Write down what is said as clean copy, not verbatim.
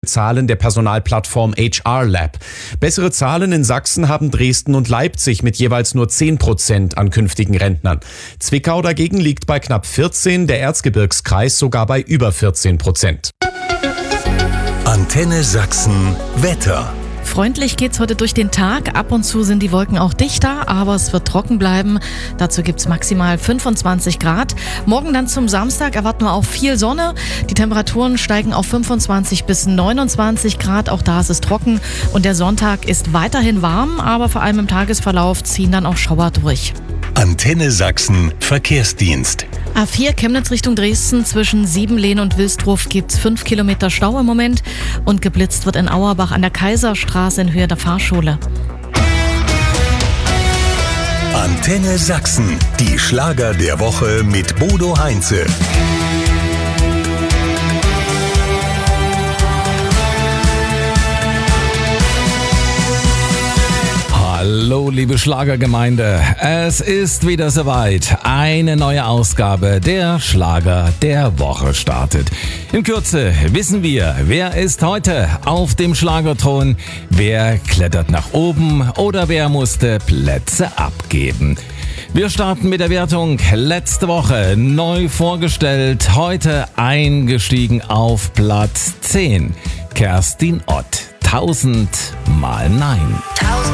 Zahlen der Personalplattform HR Lab. Bessere Zahlen in Sachsen haben Dresden und Leipzig mit jeweils nur 10% an künftigen Rentnern. Zwickau dagegen liegt bei knapp 14%, der Erzgebirgskreis sogar bei über 14%. Antenne Sachsen Wetter. Freundlich geht's heute durch den Tag. Ab und zu sind die Wolken auch dichter, aber es wird trocken bleiben. Dazu gibt's maximal 25 Grad. Morgen dann zum Samstag erwarten wir auch viel Sonne. Die Temperaturen steigen auf 25 bis 29 Grad. Auch da ist es trocken. Und der Sonntag ist weiterhin warm, aber vor allem im Tagesverlauf ziehen dann auch Schauer durch. Antenne Sachsen Verkehrsdienst. A4 Chemnitz Richtung Dresden zwischen Siebenlehn und Wilsdruf gibt's 5 Kilometer Stau im Moment und geblitzt wird in Auerbach an der Kaiserstraße in Höhe der Fahrschule. Antenne Sachsen, die Schlager der Woche mit Bodo Heinze. Hallo, liebe Schlagergemeinde. Es ist wieder soweit. Eine neue Ausgabe der Schlager der Woche startet. In Kürze wissen wir, wer ist heute auf dem Schlagerthron, wer klettert nach oben oder wer musste Plätze abgeben. Wir starten mit der Wertung. Letzte Woche neu vorgestellt, heute eingestiegen auf Platz 10. Kerstin Ott. 1000 Mal Nein.